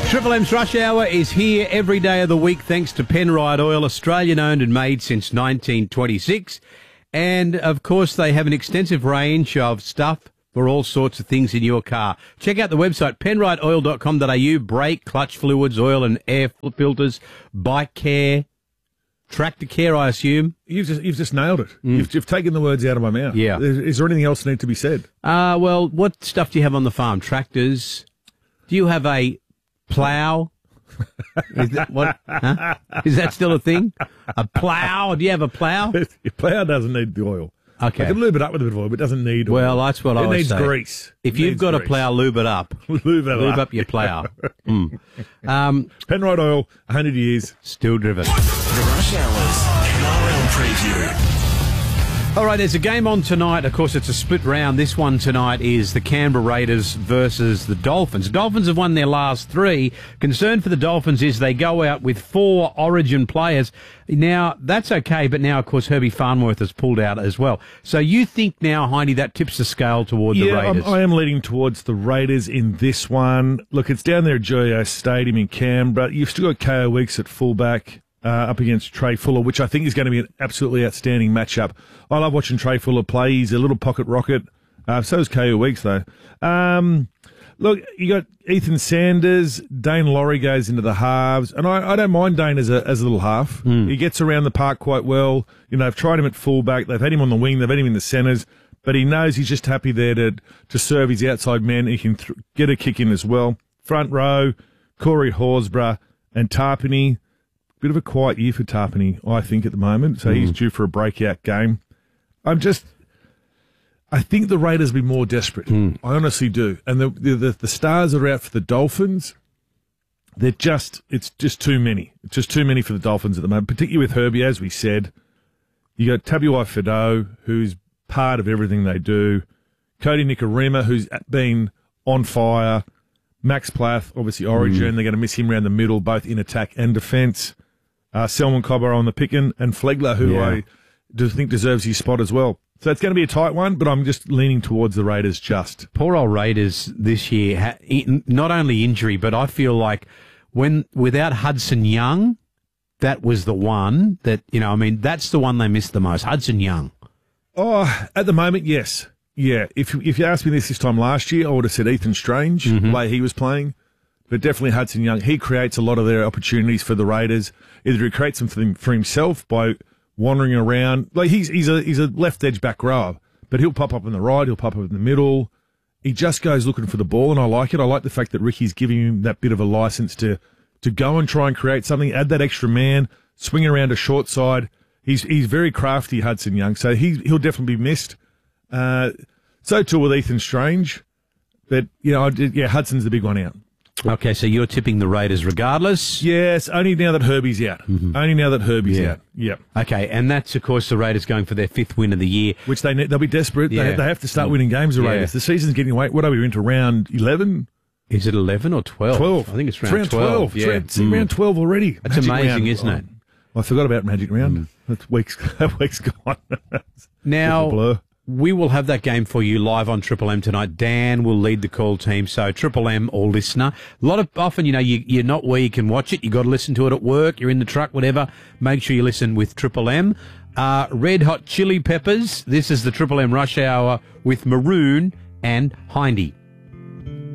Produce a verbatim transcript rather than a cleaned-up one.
Triple M's Rush Hour is here every day of the week thanks to Penrite Oil, Australian owned and made since nineteen twenty-six. And, of course, they have an extensive range of stuff for all sorts of things in your car. Check out the website, penrite oil dot com dot a u, brake, clutch fluids, oil and air filters, bike care, tractor care, I assume. You've just, you've just nailed it. Mm. You've, you've taken the words out of my mouth. Yeah. Is, is there anything else that need to be said? Uh, well, what stuff do you have on the farm? Tractors? Do you have a plough? Is that, what, huh? Is that still a thing? A plough? Do you have a plough? Your plough doesn't need the oil. Okay. I can lube it up with a bit of oil, but it doesn't need oil. Well, that's what it I would say. It needs grease. If it you've got grease. a plough, lube it up. lube it lube up. up your plough. mm. um, Penrite Oil, one hundred years. Still driven. The Rush Hours N R L Preview. All right, there's a game on tonight. Of course, it's a split round. This one tonight is the Canberra Raiders versus the Dolphins. The Dolphins have won their last three. Concern for the Dolphins is they go out with four Origin players. Now, that's okay, but now, of course, Herbie Farnworth has pulled out as well. So you think now, Hindy, that tips the scale toward yeah, the Raiders? I'm, I am leaning towards the Raiders in this one. Look, it's down there at G O Stadium in Canberra. You've still got K O Weeks at fullback. Uh, up against Trey Fuller, which I think is going to be an absolutely outstanding matchup. I love watching Trey Fuller play. He's a little pocket rocket. Uh, so is K O Weeks, though. Um, look, you got Ethan Sanders. Dane Laurie goes into the halves. And I, I don't mind Dane as a, as a little half. Mm. He gets around the park quite well. You know, they've tried him at fullback. They've had him on the wing. They've had him in the centres. But he knows he's just happy there to, to serve his outside men. He can th- get a kick in as well. Front row, Corey Horsburgh and Tarpany. Bit of a quiet year for Tarpany, I think, at the moment. So mm. he's due for a breakout game. I'm just, I think the Raiders will be more desperate. Mm. I honestly do. And the, the the stars that are out for the Dolphins, they're just, it's just too many. It's just too many for the Dolphins at the moment, particularly with Herbie, as we said. You got Tabuai Fido, who's part of everything they do. Cody Nikorima, who's been on fire. Max Plath, obviously Origin. Mm. They're going to miss him around the middle, both in attack and defence. Uh, Selman Cobber on the picking, and Flegler, who yeah. I do think deserves his spot as well. So it's going to be a tight one, but I'm just leaning towards the Raiders just. Poor old Raiders this year, ha- not only injury, but I feel like when without Hudson Young, that was the one that, you know, I mean, that's the one they missed the most, Hudson Young. Oh, at the moment, yes. Yeah, if, if you asked me this this time last year, I would have said Ethan Strange, mm-hmm. the way he was playing. But definitely Hudson Young. He creates a lot of their opportunities for the Raiders. Either he creates them for, them for himself by wandering around. Like he's he's a he's a left edge back rower, but he'll pop up on the right, he'll pop up in the middle. He just goes looking for the ball, and I like it. I like the fact that Ricky's giving him that bit of a license to to go and try and create something, add that extra man, swing around a short side. He's he's very crafty, Hudson Young. So he he'll definitely be missed. Uh, so too with Ethan Strange, but you know, yeah, Hudson's the big one out. Okay, so you're tipping the Raiders regardless? Yes, only now that Herbie's out. Mm-hmm. Only now that Herbie's yeah. out. Yep. Okay, and that's, of course, the Raiders going for their fifth win of the year. Which they, they'll be desperate. Yeah. They, they have to start winning games, the yeah. Raiders. The season's getting away. What are we into, round eleven? Is it eleven or twelve? twelve. I think it's round, it's round twelve. twelve. Yeah. It's round, mm. round twelve already. That's Magic amazing, round. isn't it? Oh, I forgot about Magic Round. Mm. That, week's, that week's gone. Now... blur. We will have that game for you live on Triple M tonight. Dan will lead the call team, so Triple M or listener. A lot of often, you know, you, you're not where you can watch it. You got to listen to it at work. You're in the truck, whatever. Make sure you listen with Triple M. Uh, Red Hot Chili Peppers. This is the Triple M Rush Hour with Maroon and Hindy.